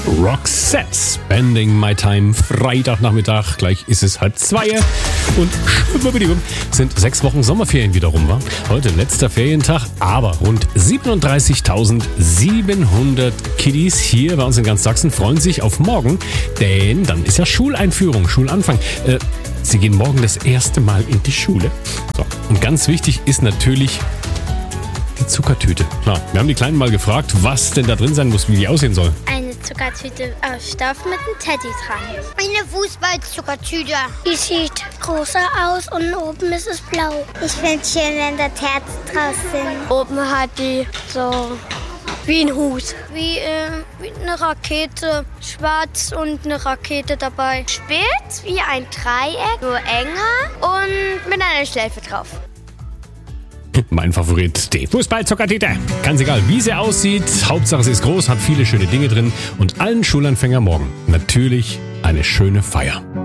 Roxette, Spending My Time, Freitagnachmittag, gleich ist es 1:30 und sind 6 Wochen Sommerferien wieder rum, wa? Heute letzter Ferientag, aber rund 37.700 Kiddies hier bei uns in ganz Sachsen freuen sich auf morgen, denn dann ist ja Schuleinführung, Schulanfang. Sie gehen morgen das erste Mal in die Schule. So. Und ganz wichtig ist natürlich die Zuckertüte. Klar, wir haben die Kleinen mal gefragt, was denn da drin sein muss, wie die aussehen soll. Eine Zuckertüte aus Stoff mit einem Teddy dran. Eine Fußballzuckertüte. Die sieht rosa aus und oben ist es blau. Ich finde es schön, wenn da Herz draus sind. Oben hat die so wie ein Hut. Wie eine Rakete, schwarz und eine Rakete dabei. Spitz wie ein Dreieck, nur enger und mit einer Schleife drauf. Mein Favorit, die Fußballzuckertüte. Ganz egal, wie sie aussieht, Hauptsache sie ist groß, hat viele schöne Dinge drin und allen Schulanfängern morgen natürlich eine schöne Feier.